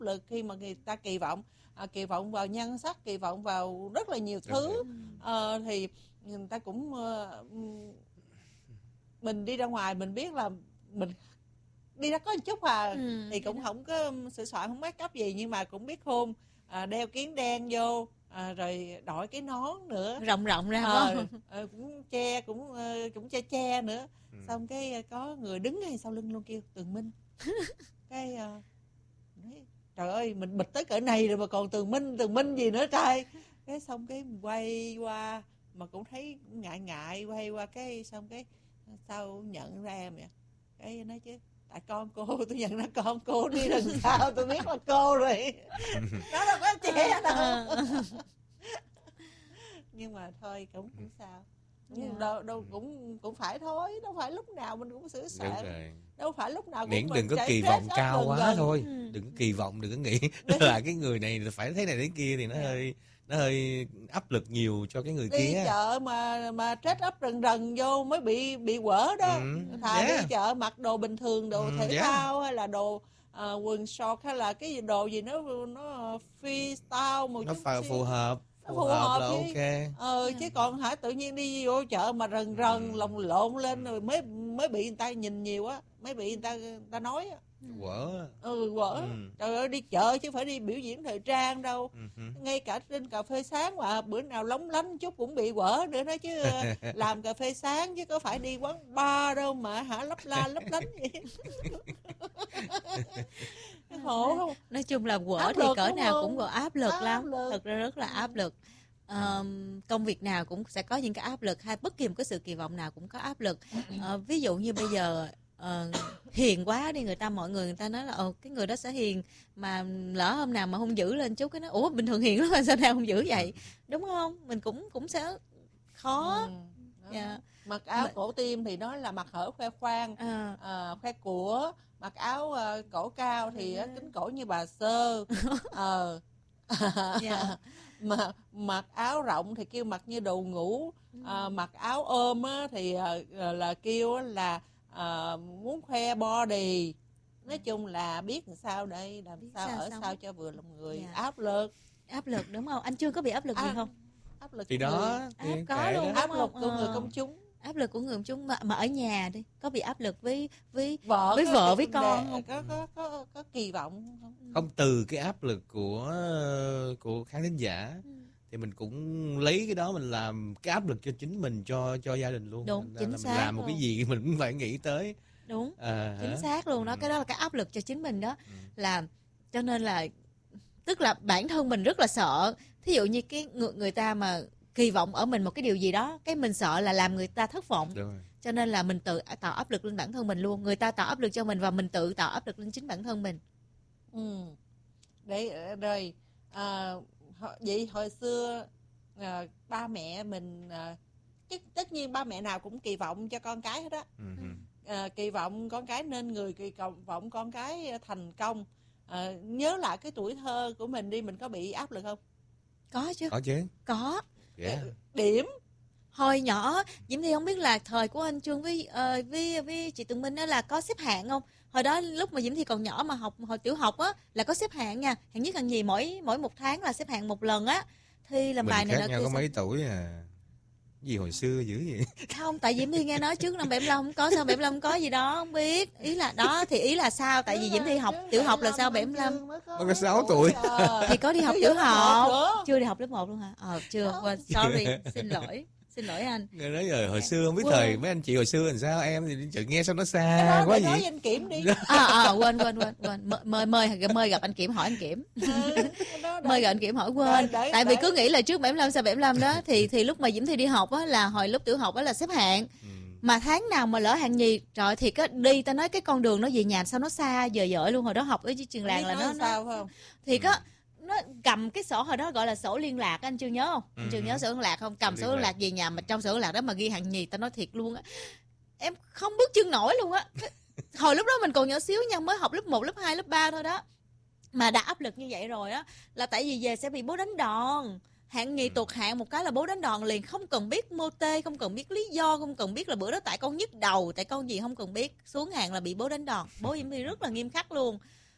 áp lực khi mà người ta kỳ vọng vào nhan sắc, kỳ vọng vào rất là nhiều thứ. Thì người ta cũng mình đi ra ngoài mình biết là mình đi ra có một chút thì cũng không có sửa soạn, không make up gì, nhưng mà cũng biết hôn, đeo kiếng đen vô, rồi đội cái nón nữa rộng ra cũng che, cũng che nữa. Xong cái có người đứng ngay sau lưng luôn kêu Tường Minh. Cái nói trời ơi, mình bịch tới cỡ này rồi mà còn Tường Minh gì nữa trai. Cái xong cái quay qua mà cũng thấy cũng ngại quay qua, cái xong cái sao nhận ra em vậy. Cái nói chứ tại con cô, tôi nhận ra con cô đi đằng sau, tôi biết là cô rồi. Nó đâu có che đâu. Nhưng mà thôi cũng sao. Đâu cũng phải thôi, đâu phải lúc nào mình cũng sửa soạn, đâu phải lúc nào cũng miễn đừng có kỳ vọng cao quá thôi. Đừng có kỳ vọng, đừng có nghĩ là cái người này phải thế này thế kia, thì nó hơi áp lực nhiều cho cái người kia. Đi chợ mà dress up rần vô mới bị quở đó. Thà đi chợ mặc đồ bình thường, đồ thể thao hay là đồ quần short hay là cái đồ gì nó freestyle một chút nó phù hợp là ok. Chứ còn tự nhiên đi vô chợ mà rần lồng lộn lên rồi mới bị người ta nhìn nhiều á, mới bị người ta nói á. Quở. Trời ơi, đi chợ chứ phải đi biểu diễn thời trang đâu. Ngay cả trên cà phê sáng mà bữa nào lóng lánh chút cũng bị quở nữa đó chứ. Làm cà phê sáng chứ có phải đi quán bar đâu mà lấp lánh vậy. Khổ không? Nói chung là quở thì cỡ nào cũng có áp lực lắm. Thật ra rất là áp lực. Công việc nào cũng sẽ có những cái áp lực, hay bất kỳ một cái sự kỳ vọng nào cũng có áp lực. Ví dụ như bây giờ hiền quá đi, mọi người ta nói là cái người đó sẽ hiền, mà lỡ hôm nào mà không giữ lên chút cái nó ủa bình thường hiền lắm mà sao nào không giữ vậy, đúng không? Mình cũng sẽ khó. Mặc áo cổ tim thì nói là mặc hở khoe khoang, khoe của. Mặc áo cổ cao thì kính cổ như bà Sơ. Mà mặc áo rộng thì kêu mặc như đồ ngủ. Mặc áo ôm thì là kêu là muốn khoe body. Nói chung là biết làm sao đây, làm sao sao cho vừa lòng người. Áp lực đúng không? Anh chưa có bị áp lực gì không? Áp lực thì đó có luôn, áp lực của người công chúng. Áp lực của người công chúng mà ở nhà đi, có bị áp lực với vợ với con không? Có kỳ vọng không? Không, từ cái áp lực của khán thính giả thì mình cũng lấy cái đó mình làm cái áp lực cho chính mình, cho gia đình luôn. Đúng, chính xác. Mình làm một cái gì mình cũng phải nghĩ tới. Đúng, chính xác luôn đó. Cái đó là cái áp lực cho chính mình đó. Là cho nên là tức là bản thân mình rất là sợ. Thí dụ như cái người ta mà kỳ vọng ở mình một cái điều gì đó, cái mình sợ là làm người ta thất vọng. Cho nên là mình tự tạo áp lực lên bản thân mình luôn. Người ta tạo áp lực cho mình và mình tự tạo áp lực lên chính bản thân mình. Đấy rồi. Vậy hồi xưa ba mẹ mình tất nhiên ba mẹ nào cũng kỳ vọng cho con cái hết á. Kỳ vọng con cái nên người, kỳ vọng con cái thành công. Nhớ lại cái tuổi thơ của mình đi, mình có bị áp lực không? Có chứ. Có. Điểm hồi nhỏ Diễm Thi không biết là thời của anh Trương với chị Tường Minh đó là có xếp hạng không? Hồi đó lúc mà Diễm Thi còn nhỏ mà học hồi tiểu học á là có xếp hạng nha, hạng nhất hạng nhì mỗi một tháng là xếp hạng một lần á. Thi làm bài này khác nhau có mấy tuổi gì hồi xưa dữ vậy? Không, tại Diễm Thi nghe nói trước năm 75 không có, sao 75 có gì đó không biết. Ý là đó thì ý là sao? Tại vì Diễm Thi học tiểu học là sao 75? Mới có 6 tuổi. Thì có đi học tiểu học. Chưa đi học lớp 1 luôn hả? Chưa. Sorry, xin lỗi anh. Nghe nói rồi hồi xưa không biết thời mấy anh chị hồi xưa làm sao, em thì chợt nghe sao nó xa quá vậy. Nói anh Kiểm đi. Quên. Mời gặp anh Kiểm, hỏi anh Kiểm. Mời gặp anh Kiểm hỏi quên. Tại vì cứ nghĩ là trước 75 sau 75 đó thì lúc mà Diễm Thi đi học á là hồi lúc tiểu học á là xếp hạng. Mà tháng nào mà lỡ hạng nhì, trời thì có đi ta nói cái con đường nó về nhà sao nó xa dời luôn. Hồi đó học ở trường làng là nó sao không? Thì có nó cầm cái sổ hồi đó gọi là sổ liên lạc, anh chưa nhớ không? Anh chưa nhớ sổ liên lạc không? Cầm sổ liên lạc về nhà mà trong sổ liên lạc đó mà ghi hạng nhì, tao nói thiệt luôn á, em không bước chân nổi luôn á. Hồi lúc đó mình còn nhỏ xíu nha, mới học lớp 1, lớp 2, lớp 3 thôi đó mà đã áp lực như vậy rồi á, là tại vì về sẽ bị bố đánh đòn. Hạng nhì tụt hạng một cái là bố đánh đòn liền, không cần biết mô tê, không cần biết lý do, không cần biết là bữa đó tại con nhức đầu, tại con gì không cần biết, xuống hạng là bị bố đánh đòn. Bố Diễm Thi rất là nghiêm khắc luôn.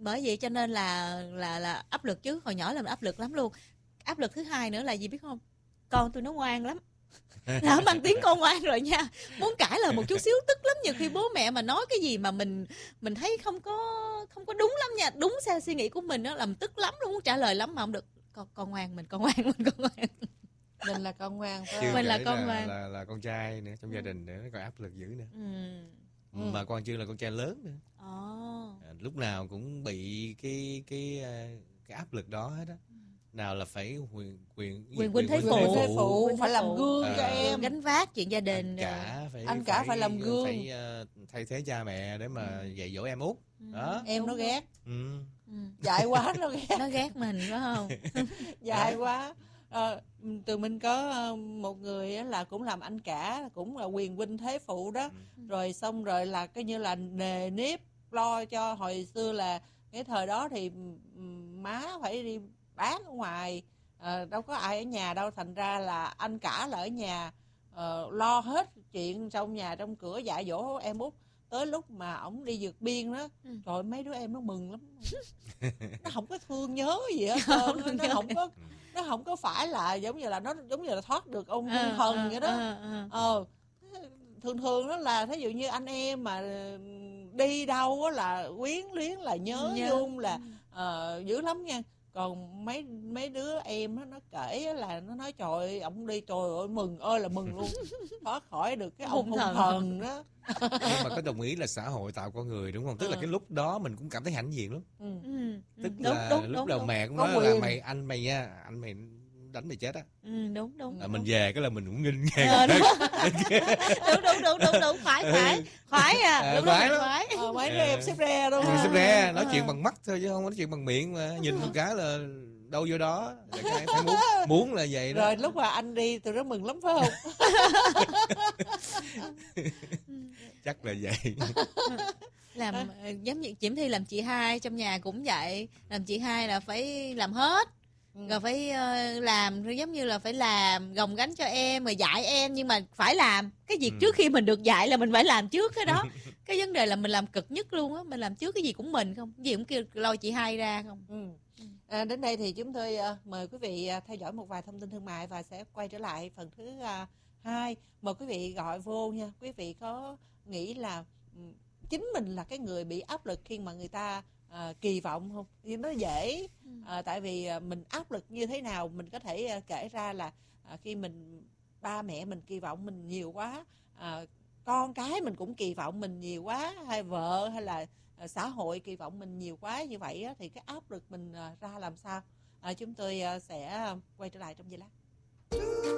bởi vậy cho nên là áp lực chứ, hồi nhỏ là mình áp lực lắm luôn. Áp lực thứ hai nữa là gì biết không? Con tôi nó ngoan lắm. Đã mang tiếng con ngoan rồi nha, muốn cãi lời một chút xíu tức lắm. Nhiều khi bố mẹ mà nói cái gì mà mình thấy không có đúng lắm nha, đúng theo suy nghĩ của mình đó, làm tức lắm luôn, muốn trả lời lắm mà không được. Con ngoan, mình con ngoan. Mình là con ngoan phải Chưa không? Mình là kể con ngoan. là con trai nữa, trong gia đình nữa, nó còn áp lực dữ nữa. Ừ. Mà con Chương là con trai lớn nữa. Ồ. Lúc nào cũng bị cái áp lực đó hết á. Nào là phải quyền huynh thế phụ. Thế phụ Huynh phải thế làm phụ. gương cho em. Gánh vác chuyện gia đình. Anh cả phải làm gương. Phải thay thế cha mẹ để mà dạy dỗ em út. Đó. Em nó ghét. Ừ. Dại quá nó ghét. Nó ghét mình phải không? Dại quá. Tụi mình có một người á là cũng làm anh cả, cũng là quyền huynh thế phụ đó. Rồi xong rồi là coi như là nề nếp lo cho. Hồi xưa là cái thời đó thì má phải đi bán ở ngoài, đâu có ai ở nhà đâu, thành ra là anh cả là ở nhà lo hết chuyện trong nhà trong cửa, dạy dỗ em út. Tới lúc mà ổng đi vượt biên đó, trời, mấy đứa em nó mừng lắm. Nó không có thương nhớ gì hết trơn. Nó không có phải là giống như là nó giống như là thoát được ông thần vậy đó. Thường đó là thí dụ như anh em mà đi đâu là quyến luyến là nhớ nhung là dữ lắm nha. Còn mấy đứa em nó kể là nó nói trời ơi, ổng đi trời ơi mừng ơi là mừng luôn. Thoát khỏi được cái ông hung thần đó. Nhưng mà có đồng ý là xã hội tạo con người đúng không? Tức là cái lúc đó mình cũng cảm thấy hãnh diện lắm. Tức là lúc đầu mẹ cũng nói là anh mày đánh mày chết á. Đúng. Mình về cái là mình cũng nghinh nghe. Đúng. Khoái à. Đúng khoái lắm. Mấy đứa em xếp re luôn. Xếp re, nói chuyện bằng mắt thôi chứ không có nói chuyện bằng miệng mà. Nhìn một cái là đâu vô đó. Phải muốn là vậy đó. Rồi lúc mà anh đi tụi nó mừng lắm phải không? Chắc là vậy. Làm giống như Diễm Thi làm chị hai trong nhà cũng vậy. Làm chị hai là phải làm hết. Rồi phải làm, rồi giống như là phải làm gồng gánh cho em, rồi dạy em, nhưng mà phải làm cái việc trước khi mình được dạy là mình phải làm trước cái đó. Cái vấn đề là mình làm cực nhất luôn á, mình làm trước cái gì cũng mình không, cái gì cũng kêu lôi chị hai ra không. Đến đây thì chúng tôi mời quý vị theo dõi một vài thông tin thương mại và sẽ quay trở lại phần thứ 2. Mời quý vị gọi vô nha. Quý vị có nghĩ là chính mình là cái người bị áp lực khi mà người ta kỳ vọng không? Thì nó dễ, tại vì mình áp lực như thế nào mình có thể kể ra là khi ba mẹ mình kỳ vọng mình nhiều quá, con cái mình cũng kỳ vọng mình nhiều quá, hay vợ hay là xã hội kỳ vọng mình nhiều quá như vậy thì cái áp lực mình ra làm sao? Chúng tôi sẽ quay trở lại trong giây lát.